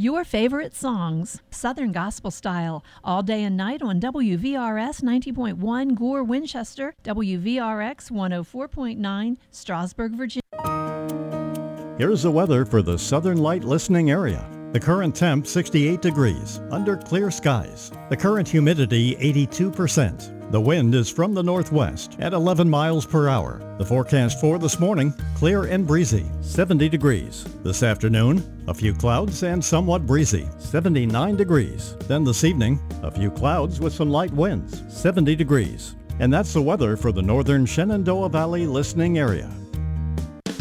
Your favorite songs, Southern Gospel Style, all day and night on WVRS 90.1 Gore, Winchester, WVRX 104.9 Strasburg, Virginia. Here's the weather for the Southern Light listening area. The current temp 68 degrees, under clear skies. The current humidity 82%. The wind is from the northwest at 11 miles per hour. The forecast for this morning, clear and breezy, 70 degrees. This afternoon, a few clouds and somewhat breezy, 79 degrees. Then this evening, a few clouds with some light winds, 70 degrees. And that's the weather for the northern Shenandoah Valley listening area.